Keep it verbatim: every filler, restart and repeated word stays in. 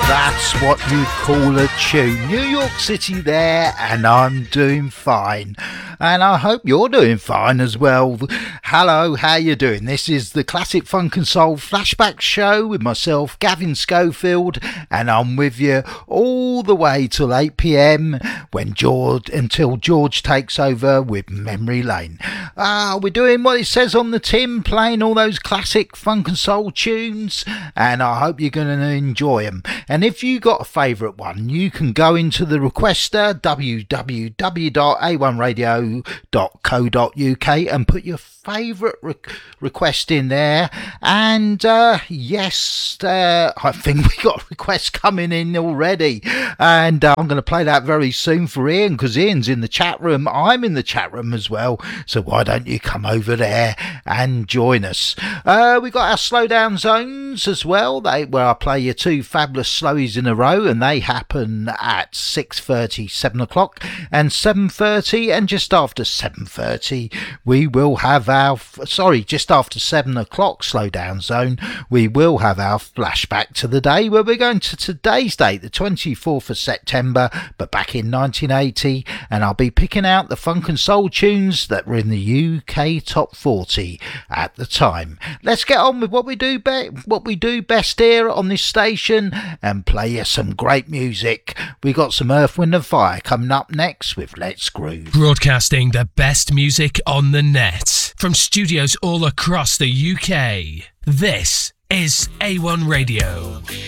That's what you call a tune. New York City there, and I'm doing fine. And I hope you're doing fine as well. Hello, how you doing? This is the Classic Funk and Soul Flashback Show with myself, Gavin Schofield, and I'm with you all the way till eight p.m. when George until George takes over with Memory Lane. Ah, we're doing what it says on the tin, playing all those classic funk and soul tunes, and I hope you're going to enjoy them. And if you got a favourite one, you can go into the requester, w w w dot a one radio dot co dot u k, and put your favourite re- request in there. And uh, yes, uh, I think we got requests coming in already, and uh, I'm going to play that very soon for Ian, because Ian's in the chat room. I'm in the chat room as well, so why don't you come over there and join us? Uh, we got our slowdown zones as well, they where I play you two fabulous slowies in a row, and they happen at six thirty, seven o'clock and seven thirty, and just after seven thirty we will have our sorry just after seven o'clock slowdown zone, we will have our flashback to the day, where we're going to today's date, the twenty-fourth of September, but back in nineteen eighty, and I'll be picking out the funk and soul tunes that were in the U K top forty at the time. Let's get on with what we do be- what we do best here on this station, and play you some great music. We got some Earth, Wind and Fire coming up next with Let's Groove. Broadcasting the best music on the net from studios all across the U K. This is A one Radio.